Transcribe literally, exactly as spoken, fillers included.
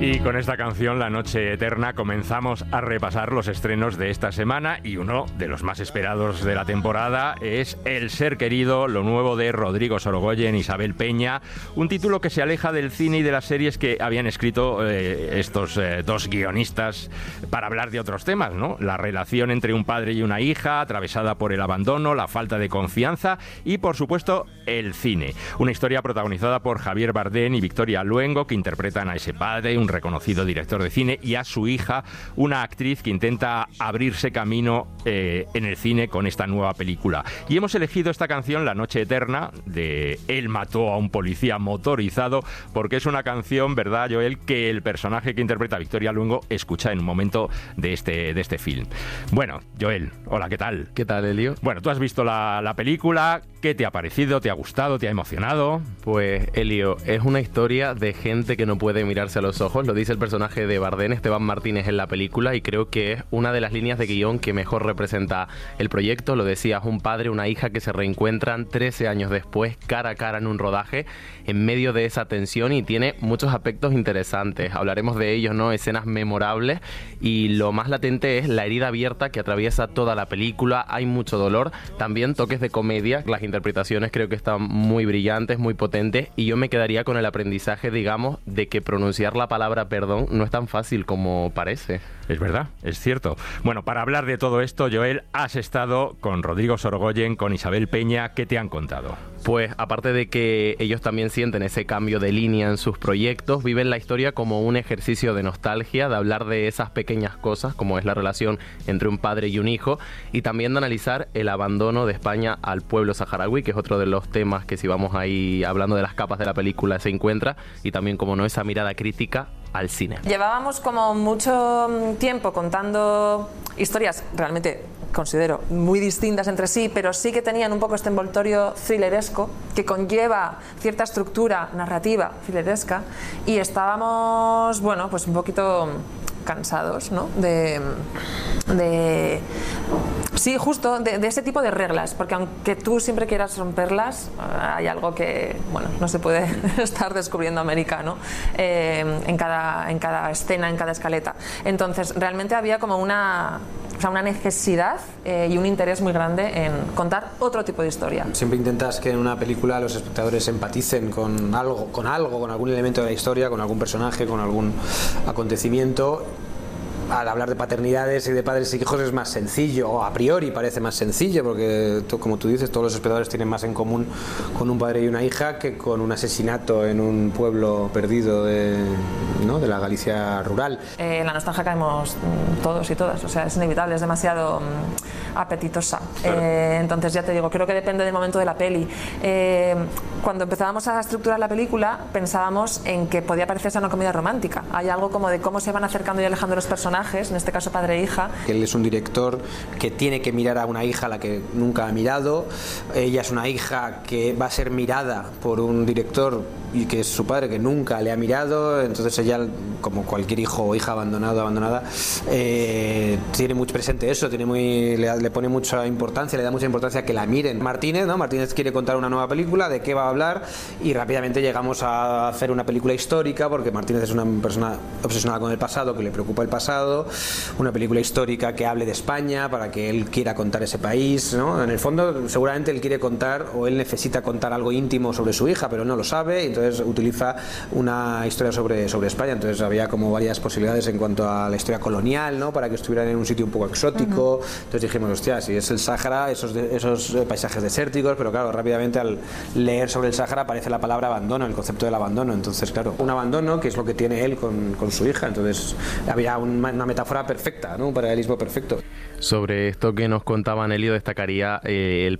Y con esta canción, La Noche Eterna, comenzamos a repasar los estrenos de esta semana, y uno de los más esperados de la temporada es El Ser Querido, lo nuevo de Rodrigo Sorogoyen, Isabel Peña, un título que se aleja del cine y de las series que habían escrito eh, estos eh, dos guionistas para hablar de otros temas, ¿no? La relación entre un padre y una hija, atravesada por el abandono, la falta de confianza y, por supuesto, el cine. Una historia protagonizada por Javier Bardem y Victoria Luengo, que interpretan a ese padre, un reconocido director de cine, y a su hija, una actriz que intenta abrirse camino eh, en el cine con esta nueva película. Y hemos elegido esta canción, La Noche Eterna, de Él mató a un policía motorizado, porque es una canción, ¿verdad, Joel?, que el personaje que interpreta a Victoria Luengo escucha en un momento de este, de este film. Bueno, Joel, hola, ¿qué tal? ¿Qué tal, Elio? Bueno, tú has visto la, la película, ¿qué te ha parecido? ¿Te ha gustado? ¿Te ha emocionado? Pues, Elio, es una historia de gente que no puede mirarse a los ojos, lo dice el personaje de Bardem, Esteban Martínez, en la película, y creo que es una de las líneas de guión que mejor representa el proyecto. Lo decías, un padre, una hija que se reencuentran trece años después, cara a cara en un rodaje, en medio de esa tensión, y tiene muchos aspectos interesantes. Hablaremos de ellos, ¿no? Escenas memorables, y lo más latente es la herida abierta que atraviesa toda la película. Hay mucho dolor, también toques de comedia, las interpretaciones creo que están muy brillantes, muy potentes, y yo me quedaría con el aprendizaje, digamos, de que pronunciar la palabra perdón no es tan fácil como parece. Es verdad, es cierto. Bueno, para hablar de todo esto, Joel, has estado con Rodrigo Sorogoyen, con Isabel Peña. ¿Qué te han contado? Pues aparte de que ellos también sienten ese cambio de línea en sus proyectos, viven la historia como un ejercicio de nostalgia, de hablar de esas pequeñas cosas, como es la relación entre un padre y un hijo, y también de analizar el abandono de España al pueblo saharaui, que es otro de los temas que, si vamos ahí hablando de las capas de la película, se encuentra, y también, como no, esa mirada crítica al cine. Llevábamos como mucho tiempo contando historias realmente, considero, muy distintas entre sí, pero sí que tenían un poco este envoltorio thrilleresco que conlleva cierta estructura narrativa thrilleresca, y estábamos, bueno, pues un poquito cansados, ¿no? De, de sí, justo de, de ese tipo de reglas, porque aunque tú siempre quieras romperlas, hay algo que, bueno, no se puede estar descubriendo América, ¿no? Eh, en cada, en cada escena, en cada escaleta. Entonces, realmente había como una, o sea, una necesidad eh, y un interés muy grande en contar otro tipo de historia. Siempre intentas que en una película los espectadores empaticen con algo, con algo, con algún elemento de la historia, con algún personaje, con algún acontecimiento. Al hablar de paternidades y de padres y hijos es más sencillo, o a priori parece más sencillo, porque como tú dices, todos los espectadores tienen más en común con un padre y una hija que con un asesinato en un pueblo perdido de, ¿no?, de la Galicia rural. Eh, la nostalgia caemos todos y todas, o sea, es inevitable, es demasiado um, apetitosa. Eh, entonces, ya te digo, creo que depende del momento de la peli. Eh, cuando empezábamos a estructurar la película, pensábamos en que podía parecerse a una comedia romántica. Hay algo como de cómo se van acercando y alejando los personajes, en este caso padre e hija. Él es un director que tiene que mirar a una hija a la que nunca ha mirado. Ella es una hija que va a ser mirada por un director y que es su padre, que nunca le ha mirado. Entonces ella, como cualquier hijo o hija abandonado abandonada, eh, tiene muy presente eso, tiene muy, le, le pone mucha importancia, le da mucha importancia a que la miren. Martínez, ¿no? Martínez quiere contar una nueva película, ¿de qué va a hablar? Y rápidamente llegamos a hacer una película histórica, porque Martínez es una persona obsesionada con el pasado, que le preocupa el pasado, una película histórica que hable de España, para que él quiera contar ese país, ¿no? En el fondo, seguramente él quiere contar, o él necesita contar algo íntimo sobre su hija, pero no lo sabe, entonces utiliza una historia sobre, sobre España. Entonces había como varias posibilidades en cuanto a la historia colonial, ¿no?, para que estuvieran en un sitio un poco exótico. Uh-huh. Entonces dijimos, hostia, si es el Sáhara, esos, de, esos paisajes desérticos, pero claro, rápidamente al leer sobre el Sáhara aparece la palabra abandono, el concepto del abandono. Entonces, claro, un abandono, que es lo que tiene él con, con su hija. Entonces había un, una metáfora perfecta, ¿no?, un paralelismo perfecto. Sobre esto que nos contaba Nelio, destacaría eh, el